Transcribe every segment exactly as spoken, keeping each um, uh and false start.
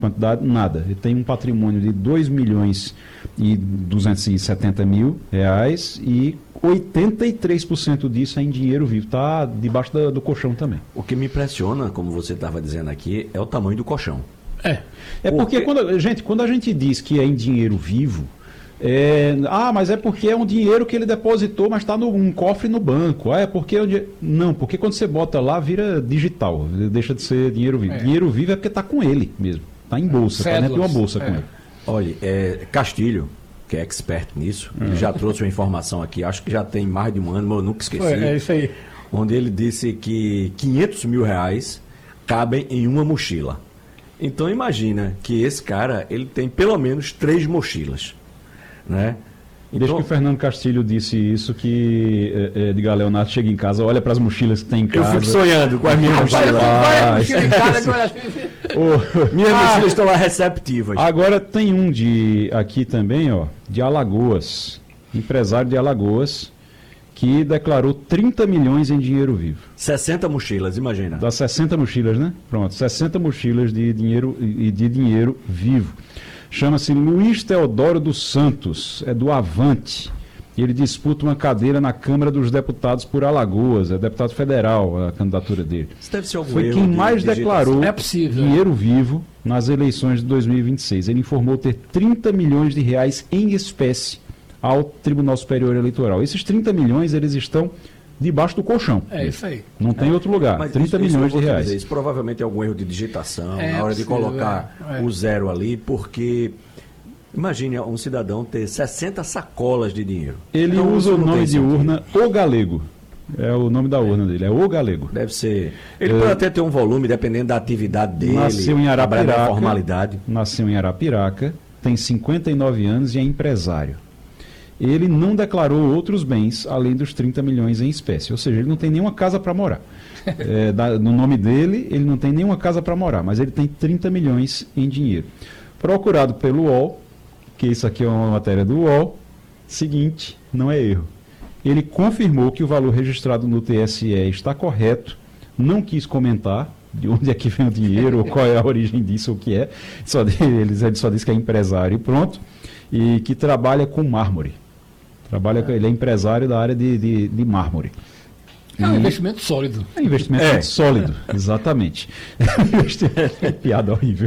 quantidade, nada. Ele tem um patrimônio de dois milhões e duzentos e setenta mil reais e oitenta e três por cento disso é em dinheiro vivo. Está debaixo da, do colchão também. O que me impressiona, como você estava dizendo aqui, é o tamanho do colchão. É. É porque, porque quando, gente, quando a gente diz que é em dinheiro vivo, é, ah, mas é porque é um dinheiro que ele depositou, mas está num cofre no banco. Ah, é porque é um dinheiro... Não, porque quando você bota lá, vira digital, deixa de ser dinheiro vivo. É. Dinheiro vivo é porque está com ele mesmo. Está em bolsa, está dentro de uma bolsa é. com ele. Olha, é, Castilho, que é expert nisso, é. ele já trouxe uma informação aqui, acho que já tem mais de um ano, mas eu nunca esqueci. É, é isso aí. Onde ele disse que quinhentos mil reais cabem em uma mochila. Então imagina que esse cara, ele tem pelo menos três mochilas, né? Desde então, que o Fernando Castilho disse isso, que é, Edgar Leonardo chega em casa, olha para as mochilas que tem em casa. Eu fico sonhando com as minhas mochilas. Ah, mochila em casa, agora... oh, minhas ah, mochilas estão lá receptivas. Agora tem um de aqui também, ó, de Alagoas, empresário de Alagoas, que declarou trinta milhões em dinheiro vivo. sessenta mochilas, imagina. Dá sessenta mochilas, né? Pronto, sessenta mochilas de dinheiro e de dinheiro vivo. Chama-se Luiz Teodoro dos Santos, é do Avante. Ele disputa uma cadeira na Câmara dos Deputados por Alagoas, é deputado federal a candidatura dele. Isso deve ser algum Foi erro quem de mais declarou é possível, dinheiro vivo nas eleições de dois mil e vinte e seis. Ele informou ter trinta milhões de reais em espécie ao Tribunal Superior Eleitoral. Esses trinta milhões, eles estão debaixo do colchão. É isso aí. Não tem é. outro lugar. Mas trinta isso, milhões isso de reais. Dizer, isso provavelmente é algum erro de digitação, é na hora possível, de colocar é. É. o zero ali, porque imagine um cidadão ter sessenta sacolas de dinheiro. Ele então, usa o nome de urna O Galego. É o nome da urna dele, é O Galego. Deve ser. Ele é, pode até ter um volume, dependendo da atividade dele. Nasceu em Arapiraca. Formalidade. Nasceu em Arapiraca, tem cinquenta e nove anos e é empresário. Ele não declarou outros bens além dos trinta milhões em espécie. Ou seja, ele não tem nenhuma casa para morar. É, da, no nome dele, ele não tem nenhuma casa para morar, mas ele tem trinta milhões em dinheiro. Procurado pelo U O L, que isso aqui é uma matéria do U O L, seguinte, não é erro. Ele confirmou que o valor registrado no T S E está correto, não quis comentar de onde é que vem o dinheiro, ou qual é a origem disso, ou o que é. Só, ele, ele só disse que é empresário e pronto, e que trabalha com mármore. Trabalha, ele é empresário da área de, de, de mármore. É um investimento sólido. É um investimento é. sólido, exatamente. É, um investimento, é piada horrível.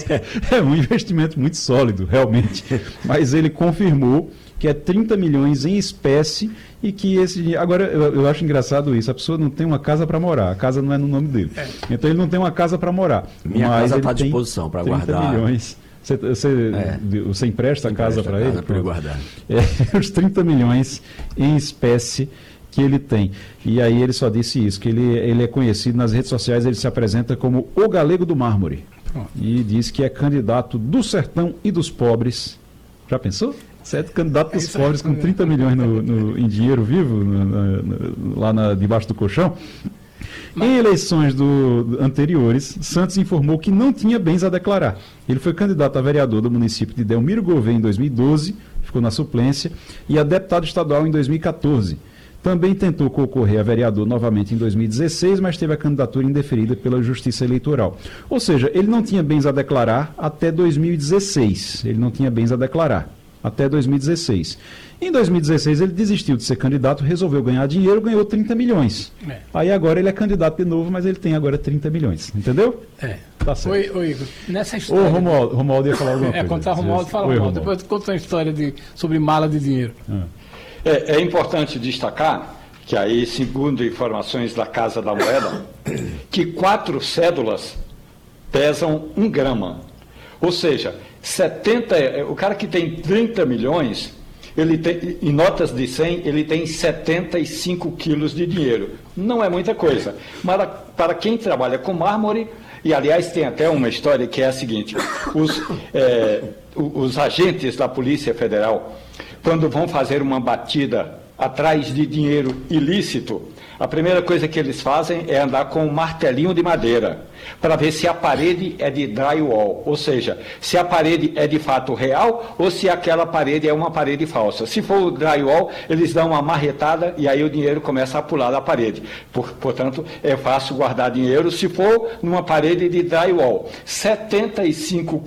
É um investimento muito sólido, realmente. Mas ele confirmou que é trinta milhões em espécie e que esse... Agora, eu, eu acho engraçado isso. A pessoa não tem uma casa para morar. A casa não é no nome dele. É. Então, ele não tem uma casa para morar. Minha mas casa está à disposição para guardar. milhões. Você, você, é. você empresta a casa para ele? Para guardar. É, os trinta milhões em espécie que ele tem. E aí ele só disse isso, que ele, ele é conhecido nas redes sociais, ele se apresenta como o Galego do Mármore. Pronto. E diz que é candidato do sertão e dos pobres. Já pensou? Você é candidato dos é pobres com trinta milhões no, no, em dinheiro vivo, no, no, no, lá na, debaixo do colchão. Mas... Em eleições do, anteriores, Santos informou que não tinha bens a declarar. Ele foi candidato a vereador do município de Delmiro Gouveia em dois mil e doze, ficou na suplência, e a deputado estadual em dois mil e quatorze. Também tentou concorrer a vereador novamente em dois mil e dezesseis, mas teve a candidatura indeferida pela Justiça Eleitoral. Ou seja, ele não tinha bens a declarar até dois mil e dezesseis. Ele não tinha bens a declarar até dois mil e dezesseis. Em dois mil e dezesseis ele desistiu de ser candidato, resolveu ganhar dinheiro, ganhou trinta milhões. É. Aí agora ele é candidato de novo, mas ele tem agora trinta milhões. Entendeu? É. Tá certo. Oi, oi, Igor. Nessa história... Ô, Romualdo, Romualdo ia falar alguma coisa. É, contar Romualdo, fala Romualdo. Romualdo. Depois conta uma história de, sobre mala de dinheiro. Ah. É, é importante destacar que aí, segundo informações da Casa da Moeda, que quatro cédulas pesam um grama. Ou seja, setenta, o cara que tem trinta milhões, ele tem, em notas de cem, ele tem setenta e cinco quilos de dinheiro. Não é muita coisa. Mas para quem trabalha com mármore, e aliás tem até uma história que é a seguinte, os, é, os agentes da Polícia Federal, quando vão fazer uma batida atrás de dinheiro ilícito, A primeira coisa que eles fazem é andar com um martelinho de madeira, para ver se a parede é de drywall, ou seja, se a parede é de fato real ou se aquela parede é uma parede falsa. Se for drywall, eles dão uma marretada e aí o dinheiro começa a pular da parede. Por, portanto, é fácil guardar dinheiro se for numa parede de drywall. setenta e cinco